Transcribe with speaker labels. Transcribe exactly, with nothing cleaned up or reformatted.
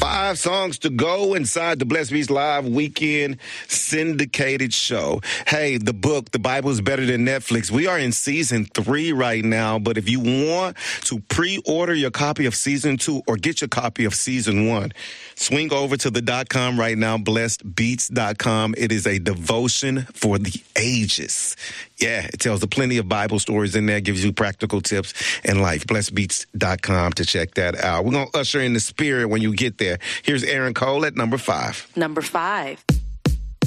Speaker 1: Five songs to go inside the Blessed Beats Live Weekend syndicated show. Hey, the book, The Bible is Better Than Netflix. We are in season three right now, but if you want to pre-order your copy of season two or get your copy of season one, swing over to the dot com right now, blessed beats dot com. It is a devotion for the ages. Yeah, it tells you plenty of Bible stories in there, gives you practical tips in life. blessed beats dot com to check that out. We're going to usher in the spirit when you get there. Here's Aaron Cole at number five.
Speaker 2: Number five.